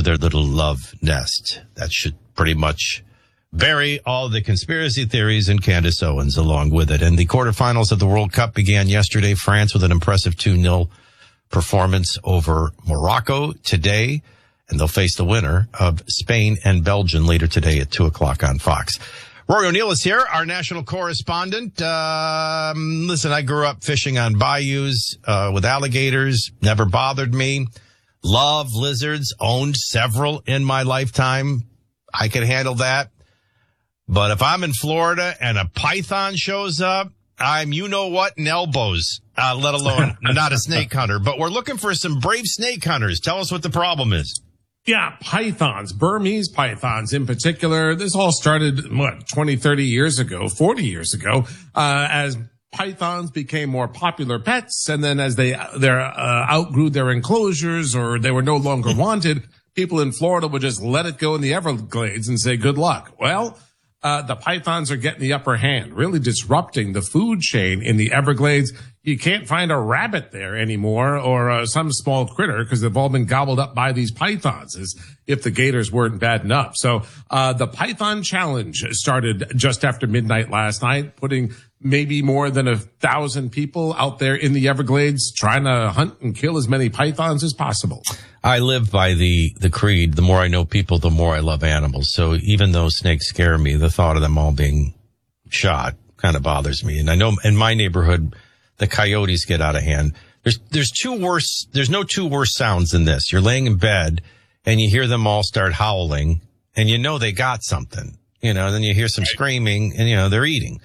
their little love nest. That should pretty much bury all the conspiracy theories and Candace Owens along with it. And the quarterfinals of the World Cup began yesterday. France with an impressive 2-0 performance over Morocco today. And they'll face the winner of Spain and Belgium later today at 2 o'clock on Fox. Rory O'Neill is here, our national correspondent. Listen, I grew up fishing on bayous with alligators. Never bothered me. Love lizards. Owned several in my lifetime. I could handle that. But if I'm in Florida and a python shows up, I'm you-know-what in elbows, let alone not a snake hunter. But we're looking for some brave snake hunters. Tell us what the problem is. Yeah, pythons, Burmese pythons in particular. This all started, 20, 30 years ago, 40 years ago, as pythons became more popular pets. And then as they outgrew their enclosures or they were no longer wanted, people in Florida would just let it go in the Everglades and say, good luck. Well, the pythons are getting the upper hand, really disrupting the food chain in the Everglades. You can't find a rabbit there anymore or some small critter because they've all been gobbled up by these pythons as if the gators weren't bad enough. So the Python Challenge started just after midnight last night, putting maybe more than 1,000 people out there in the Everglades trying to hunt and kill as many pythons as possible. I live by the creed, the more I know people, the more I love animals. So even though snakes scare me, the thought of them all being shot kind of bothers me. And I know in my neighborhood, the coyotes get out of hand. There's no two worse sounds than this. You're laying in bed and you hear them all start howling and you know they got something, and then you hear some screaming and, they're eating.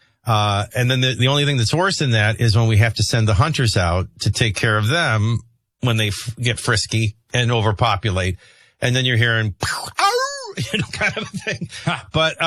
And then the only thing that's worse than that is when we have to send the hunters out to take care of them when they get frisky and overpopulate. And then you're hearing, kind of a thing. But,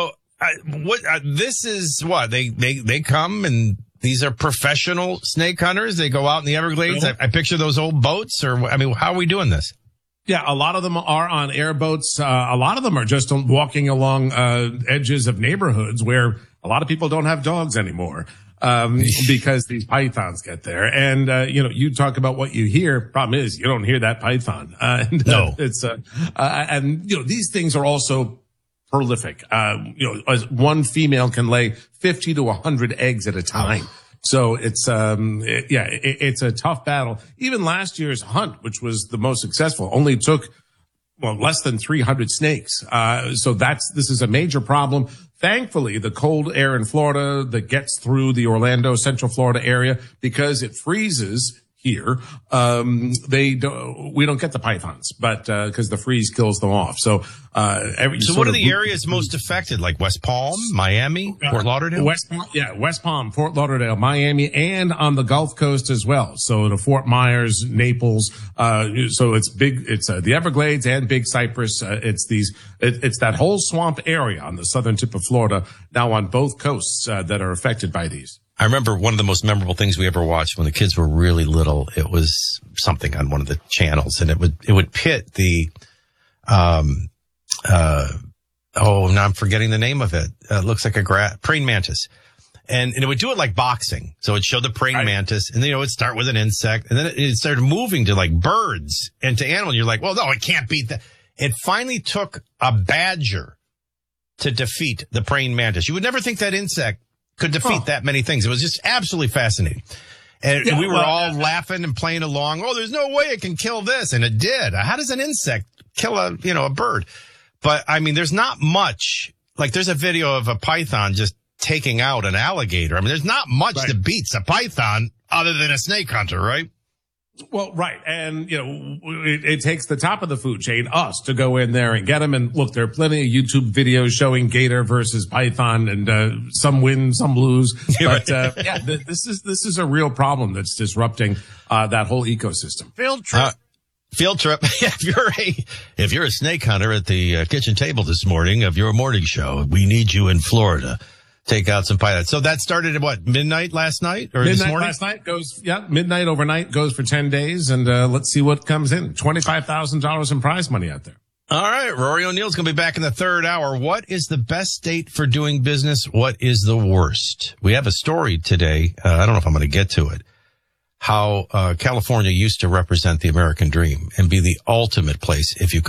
this is what they come and these are professional snake hunters. They go out in the Everglades. I picture those old boats how are we doing this? Yeah, a lot of them are on airboats. A lot of them are just walking along edges of neighborhoods where a lot of people don't have dogs anymore because these pythons get there. And, you talk about what you hear. Problem is you don't hear that python. No. These things are also prolific. One female can lay 50 to 100 eggs at a time. Oh. So it's a tough battle. Even last year's hunt, which was the most successful, only took, less than 300 snakes. So this is a major problem. Thankfully, the cold air in Florida that gets through the Orlando, Central Florida area, because it freezes here, we don't get the pythons, but, cause the freeze kills them off. So, what are the areas most affected? Like West Palm, Miami, Fort Lauderdale? West Palm, Fort Lauderdale, Miami, and on the Gulf Coast as well. So to Fort Myers, Naples, so it's the Everglades and Big Cypress. It's that whole swamp area on the southern tip of Florida now on both coasts, that are affected by these. I remember one of the most memorable things we ever watched when the kids were really little. It was something on one of the channels, and it would pit the, now I'm forgetting the name of it. It looks like praying mantis. And it would do it like boxing. So it'd show the praying mantis, and then, it'd start with an insect, and then it started moving to like birds and to animals. You're like, well, no, it can't beat that. It finally took a badger to defeat the praying mantis. You would never think that insect could defeat that many things. It was just absolutely fascinating. And we were all laughing and playing along. Oh, there's no way it can kill this. And it did. How does an insect kill a bird? But there's not much. Like there's a video of a python just taking out an alligator. There's not much that beats a python other than a snake hunter, right? Well, right. And, it takes the top of the food chain, us, to go in there and get them. And look, there are plenty of YouTube videos showing gator versus python, and some win, some lose. But, this is a real problem that's disrupting that whole ecosystem. Field trip. If you're a snake hunter at the kitchen table this morning of your morning show, we need you in Florida. Take out some pythons. So that started at midnight last night or this morning? Last night midnight overnight goes for 10 days. And, let's see what comes in. $25,000 in prize money out there. All right. Rory O'Neill's going to be back in the third hour. What is the best state for doing business? What is the worst? We have a story today. I don't know if I'm going to get to it. How, California used to represent the American dream and be the ultimate place if you could